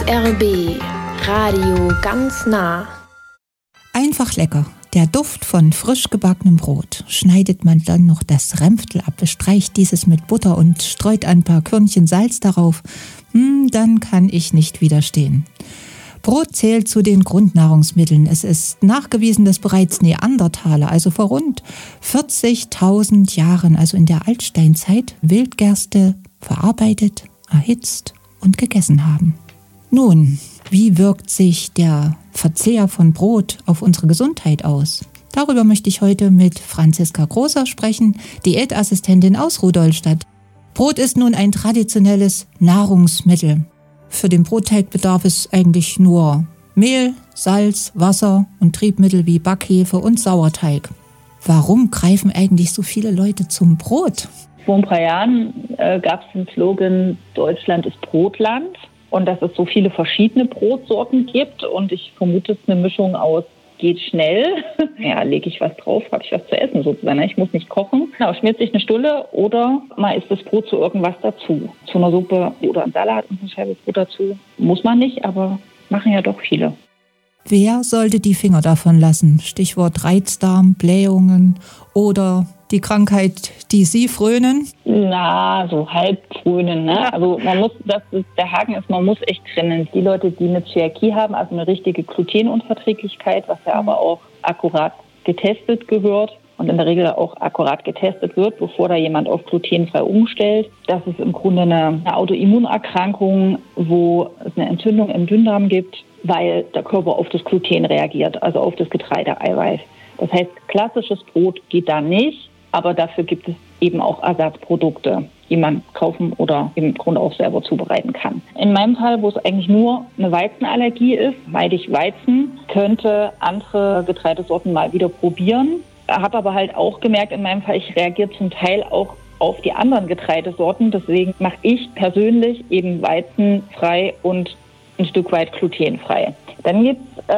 RBB Radio ganz nah. Einfach lecker. Der Duft von frisch gebackenem Brot. Schneidet man dann noch das Rämpftel ab, bestreicht dieses mit Butter und streut ein paar Körnchen Salz darauf, dann kann ich nicht widerstehen. Brot zählt zu den Grundnahrungsmitteln. Es ist nachgewiesen, dass bereits Neandertaler, also vor rund 40.000 Jahren, also in der Altsteinzeit, Wildgerste verarbeitet, erhitzt und gegessen haben. Nun, wie wirkt sich der Verzehr von Brot auf unsere Gesundheit aus? Darüber möchte ich heute mit Franziska Großer sprechen, Diätassistentin aus Rudolstadt. Brot ist nun ein traditionelles Nahrungsmittel. Für den Brotteig bedarf es eigentlich nur Mehl, Salz, Wasser und Triebmittel wie Backhefe und Sauerteig. Warum greifen eigentlich so viele Leute zum Brot? Vor ein paar Jahren gab es den Slogan, Deutschland ist Brotland. Und dass es so viele verschiedene Brotsorten gibt. Und ich vermute, es ist eine Mischung aus, geht schnell. Ja, lege ich was drauf, habe ich was zu essen sozusagen. Ich muss nicht kochen. Genau, schmiert sich eine Stulle oder man isst das Brot zu irgendwas dazu. Zu einer Suppe oder einem Salat und eine Scheibe Brot dazu. Muss man nicht, aber machen ja doch viele. Wer sollte die Finger davon lassen? Stichwort Reizdarm, Blähungen oder die Krankheit, die Sie frönen? Na, so halb frönen, ne? Also der Haken ist, man muss echt trennen. Die Leute, die eine Zöliakie haben, also eine richtige Glutenunverträglichkeit, was ja aber auch akkurat getestet gehört und in der Regel auch akkurat getestet wird, bevor da jemand auf glutenfrei umstellt. Das ist im Grunde eine Autoimmunerkrankung, wo es eine Entzündung im Dünndarm gibt, weil der Körper auf das Gluten reagiert, also auf das Getreideeiweiß. Das heißt, klassisches Brot geht da nicht, aber dafür gibt es eben auch Ersatzprodukte, die man kaufen oder im Grunde auch selber zubereiten kann. In meinem Fall, wo es eigentlich nur eine Weizenallergie ist, meide ich Weizen, könnte andere Getreidesorten mal wieder probieren. Habe aber halt auch gemerkt, in meinem Fall, ich reagiere zum Teil auch auf die anderen Getreidesorten. Deswegen mache ich persönlich eben weizenfrei und ein Stück weit glutenfrei. Dann gibt es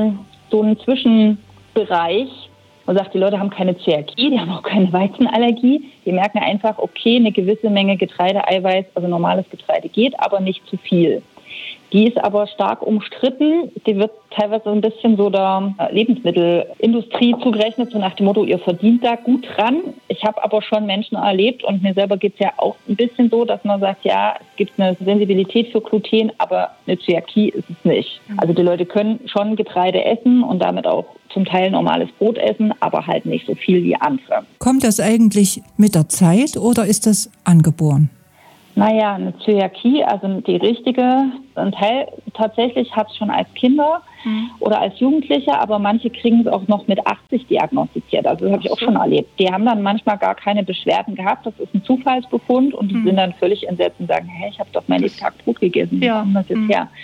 so einen Zwischenbereich. Man sagt, die Leute haben keine Zöliakie, die haben auch keine Weizenallergie. Die merken einfach, okay, eine gewisse Menge Getreideeiweiß, also normales Getreide geht, aber nicht zu viel. Die ist aber stark umstritten. Die wird teilweise ein bisschen so der Lebensmittelindustrie zugerechnet, so nach dem Motto, ihr verdient da gut dran. Ich habe aber schon Menschen erlebt und mir selber geht es ja auch ein bisschen so, dass man sagt, ja, es gibt eine Sensibilität für Gluten, aber eine Zöliakie ist es nicht. Also die Leute können schon Getreide essen und damit auch zum Teil normales Brot essen, aber halt nicht so viel wie andere. Kommt das eigentlich mit der Zeit oder ist das angeboren? Naja, eine Zöliakie, also die richtige, ein Teil tatsächlich hat es schon als Kinder oder als Jugendliche, aber manche kriegen es auch noch mit 80 diagnostiziert. Also das habe ich auch schon erlebt. Die haben dann manchmal gar keine Beschwerden gehabt, das ist ein Zufallsbefund und die sind dann völlig entsetzt und sagen, hey, ich habe doch mein Tag Brot gegessen, wie kommt das jetzt her?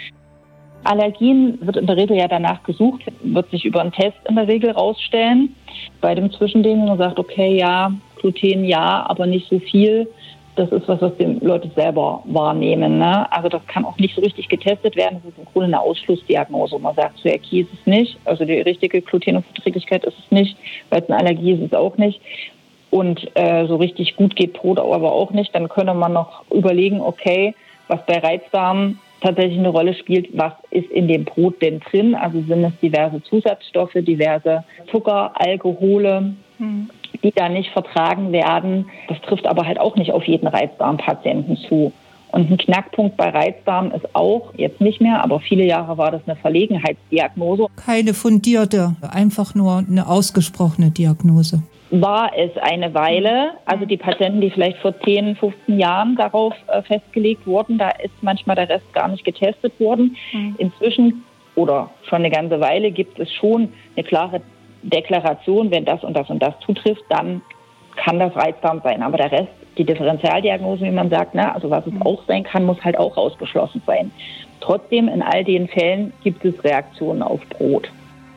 Allergien wird in der Regel ja danach gesucht, wird sich über einen Test in der Regel rausstellen. Bei dem Zwischending, man sagt, okay, ja, Gluten ja, aber nicht so viel. Das ist was die Leute selber wahrnehmen. Ne? Also das kann auch nicht so richtig getestet werden. Das ist im Grunde eine Ausschlussdiagnose. Man sagt, Zöliakie ist es nicht, also die richtige Glutenunverträglichkeit ist es nicht, Weizenallergie ist es auch nicht. Und so richtig gut geht Brot aber auch nicht. Dann könnte man noch überlegen, okay, was bei Reizdarm tatsächlich eine Rolle spielt, was ist in dem Brot denn drin? Also sind es diverse Zusatzstoffe, diverse Zucker, Alkohole, die da nicht vertragen werden. Das trifft aber halt auch nicht auf jeden Reizdarmpatienten zu. Und ein Knackpunkt bei Reizdarm ist auch, jetzt nicht mehr, aber viele Jahre war das eine Verlegenheitsdiagnose. Keine fundierte, einfach nur eine ausgesprochene Diagnose. War es eine Weile, also die Patienten, die vielleicht vor 10, 15 Jahren darauf festgelegt wurden, da ist manchmal der Rest gar nicht getestet worden. Inzwischen oder schon eine ganze Weile gibt es schon eine klare Deklaration, wenn das und das und das zutrifft, dann kann das Reizdarm sein. Aber der Rest, die Differentialdiagnose, wie man sagt, ne, also was es auch sein kann, muss halt auch ausgeschlossen sein. Trotzdem, in all den Fällen gibt es Reaktionen auf Brot.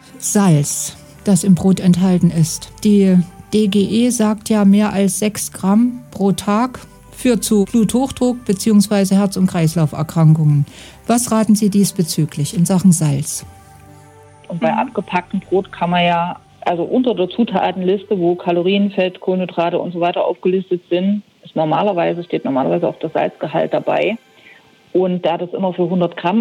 Salz, das im Brot enthalten ist. Die DGE sagt ja, mehr als 6 Gramm pro Tag führt zu Bluthochdruck bzw. Herz- und Kreislauferkrankungen. Was raten Sie diesbezüglich in Sachen Salz? Und bei abgepacktem Brot kann man ja, also unter der Zutatenliste, wo Kalorien, Fett, Kohlenhydrate und so weiter aufgelistet sind, steht normalerweise auch der Salzgehalt dabei. Und da das immer für 100 Gramm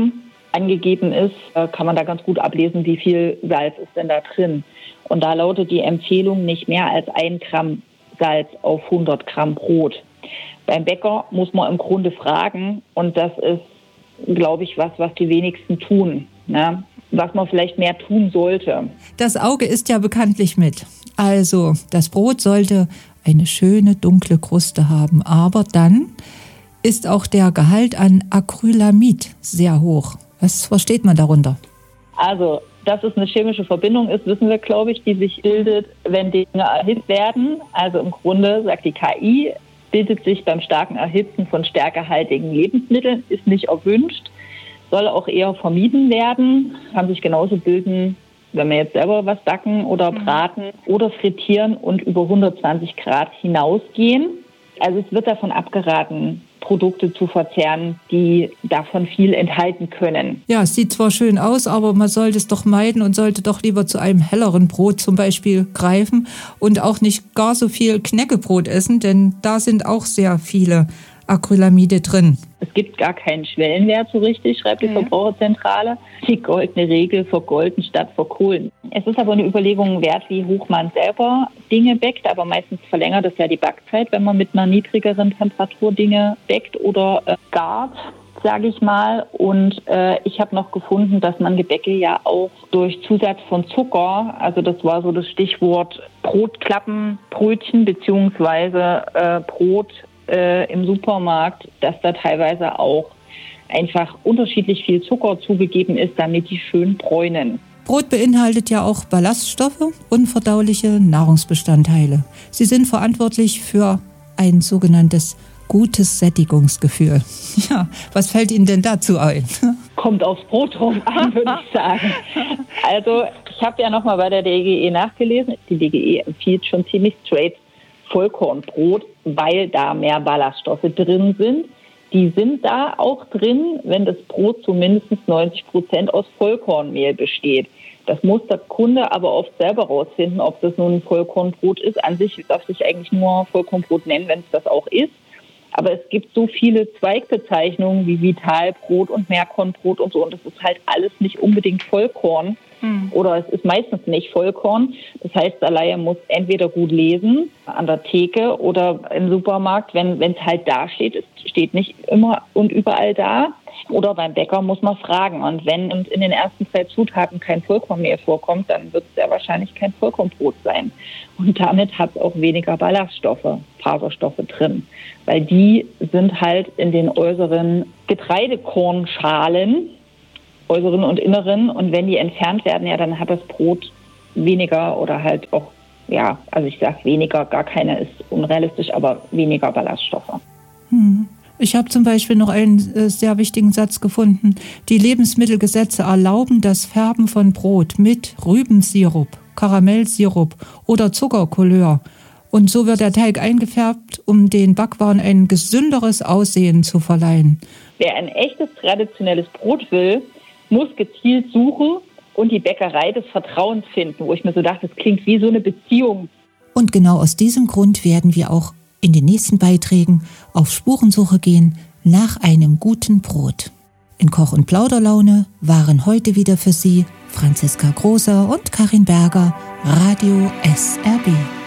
angegeben ist, kann man da ganz gut ablesen, wie viel Salz ist denn da drin. Und da lautet die Empfehlung nicht mehr als 1 Gramm Salz auf 100 Gramm Brot. Beim Bäcker muss man im Grunde fragen, und das ist, glaube ich, was die wenigsten tun, ne? Was man vielleicht mehr tun sollte. Das Auge isst ja bekanntlich mit. Also das Brot sollte eine schöne dunkle Kruste haben, aber dann ist auch der Gehalt an Acrylamid sehr hoch. Was versteht man darunter? Also, dass es eine chemische Verbindung ist, wissen wir, glaube ich, die sich bildet, wenn Dinge erhitzt werden. Also im Grunde, sagt die KI, bildet sich beim starken Erhitzen von stärkehaltigen Lebensmitteln, ist nicht erwünscht, soll auch eher vermieden werden, kann sich genauso bilden, wenn wir jetzt selber was backen oder braten oder frittieren und über 120 Grad hinausgehen. Also es wird davon abgeraten, Produkte zu verzehren, die davon viel enthalten können. Ja, es sieht zwar schön aus, aber man sollte es doch meiden und sollte doch lieber zu einem helleren Brot zum Beispiel greifen und auch nicht gar so viel Knäckebrot essen, denn da sind auch sehr viele Acrylamide drin. Es gibt gar keinen Schwellenwert so richtig, schreibt die Verbraucherzentrale. Die goldene Regel: vergolden statt verkohlen. Es ist aber eine Überlegung wert, wie hoch man selber Dinge bäckt, aber meistens verlängert es ja die Backzeit, wenn man mit einer niedrigeren Temperatur Dinge bäckt oder gart, sage ich mal. Und ich habe noch gefunden, dass man Gebäcke ja auch durch Zusatz von Zucker, also das war so das Stichwort Brotklappenbrötchen beziehungsweise Brot im Supermarkt, dass da teilweise auch einfach unterschiedlich viel Zucker zugegeben ist, damit die schön bräunen. Brot beinhaltet ja auch Ballaststoffe, unverdauliche Nahrungsbestandteile. Sie sind verantwortlich für ein sogenanntes gutes Sättigungsgefühl. Ja, was fällt Ihnen denn dazu ein? Kommt aufs Brot drauf an, würde ich sagen. Also ich habe ja nochmal bei der DGE nachgelesen. Die DGE empfiehlt schon ziemlich straight Vollkornbrot, weil da mehr Ballaststoffe drin sind. Die sind da auch drin, wenn das Brot zu mindestens 90% aus Vollkornmehl besteht. Das muss der Kunde aber oft selber rausfinden, ob das nun ein Vollkornbrot ist. An sich darf sich eigentlich nur Vollkornbrot nennen, wenn es das auch ist. Aber es gibt so viele Zweigbezeichnungen wie Vitalbrot und Mehrkornbrot und so. Und das ist halt alles nicht unbedingt Vollkorn. Oder es ist meistens nicht Vollkorn. Das heißt, der Laie muss entweder gut lesen an der Theke oder im Supermarkt, wenn es halt da steht. Es steht nicht immer und überall da. Oder beim Bäcker muss man fragen. Und wenn in den ersten 3 Zutaten kein Vollkornmehl vorkommt, dann wird es sehr wahrscheinlich kein Vollkornbrot sein. Und damit hat es auch weniger Ballaststoffe, Faserstoffe drin. Weil die sind halt in den äußeren Getreidekornschalen, äußeren und inneren, und wenn die entfernt werden, ja, dann hat das Brot weniger oder halt auch, ja, also ich sage weniger, gar keine ist unrealistisch, aber weniger Ballaststoffe. Ich habe zum Beispiel noch einen sehr wichtigen Satz gefunden. Die Lebensmittelgesetze erlauben das Färben von Brot mit Rübensirup, Karamellsirup oder Zuckercouleur. Und so wird der Teig eingefärbt, um den Backwaren ein gesünderes Aussehen zu verleihen. Wer ein echtes traditionelles Brot will, muss gezielt suchen und die Bäckerei des Vertrauens finden, wo ich mir so dachte, das klingt wie so eine Beziehung. Und genau aus diesem Grund werden wir auch in den nächsten Beiträgen auf Spurensuche gehen nach einem guten Brot. In Koch- und Plauderlaune waren heute wieder für Sie Franziska Großer und Karin Berger, Radio SRB.